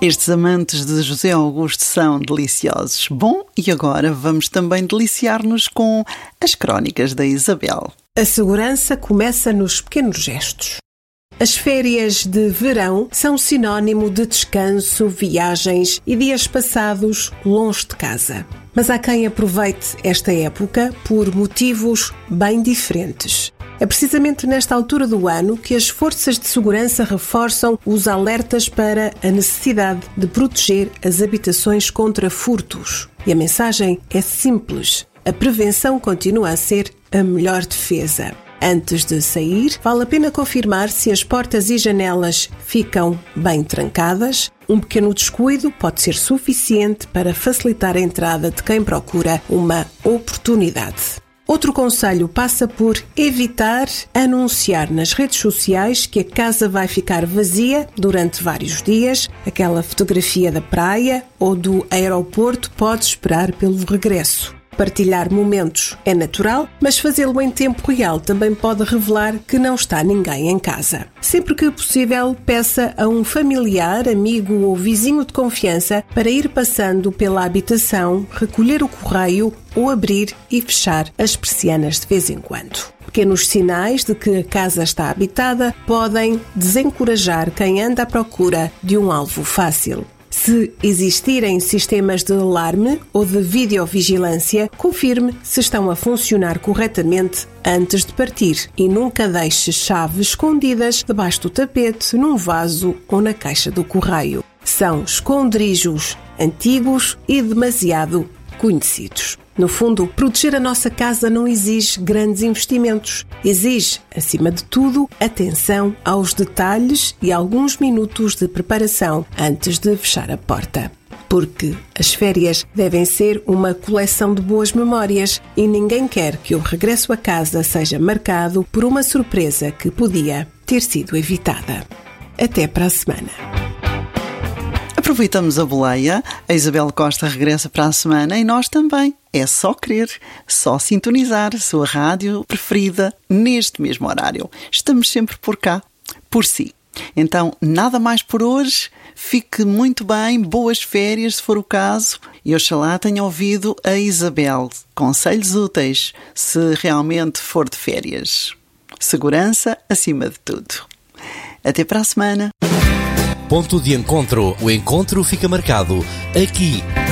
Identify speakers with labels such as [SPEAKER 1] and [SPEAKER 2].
[SPEAKER 1] Estes amantes de José Augusto são deliciosos. Bom, e agora vamos também deliciar-nos com as crónicas da Isabel.
[SPEAKER 2] A segurança começa nos pequenos gestos. As férias de verão são sinónimo de descanso, viagens e dias passados longe de casa. Mas há quem aproveite esta época por motivos bem diferentes. É precisamente nesta altura do ano que as forças de segurança reforçam os alertas para a necessidade de proteger as habitações contra furtos. E a mensagem é simples. A prevenção continua a ser a melhor defesa. Antes de sair, vale a pena confirmar se as portas e janelas ficam bem trancadas. Um pequeno descuido pode ser suficiente para facilitar a entrada de quem procura uma oportunidade. Outro conselho passa por evitar anunciar nas redes sociais que a casa vai ficar vazia durante vários dias. Aquela fotografia da praia ou do aeroporto pode esperar pelo regresso. Partilhar momentos é natural, mas fazê-lo em tempo real também pode revelar que não está ninguém em casa. Sempre que possível, peça a um familiar, amigo ou vizinho de confiança para ir passando pela habitação, recolher o correio ou abrir e fechar as persianas de vez em quando. Pequenos sinais de que a casa está habitada podem desencorajar quem anda à procura de um alvo fácil. Se existirem sistemas de alarme ou de videovigilância, confirme se estão a funcionar corretamente antes de partir e nunca deixe chaves escondidas debaixo do tapete, num vaso ou na caixa do correio. São esconderijos antigos e demasiado conhecidos. No fundo, proteger a nossa casa não exige grandes investimentos. Exige, acima de tudo, atenção aos detalhes e alguns minutos de preparação antes de fechar a porta. Porque as férias devem ser uma coleção de boas memórias e ninguém quer que o regresso a casa seja marcado por uma surpresa que podia ter sido evitada. Até para a semana.
[SPEAKER 1] Aproveitamos a boleia, a Isabel Costa regressa para a semana e nós também. É só querer, só sintonizar a sua rádio preferida neste mesmo horário. Estamos sempre por cá, por si. Então, nada mais por hoje. Fique muito bem, boas férias se for o caso. E oxalá tenha ouvido a Isabel. Conselhos úteis se realmente for de férias. Segurança acima de tudo. Até para a semana.
[SPEAKER 3] Ponto de encontro. O encontro fica marcado aqui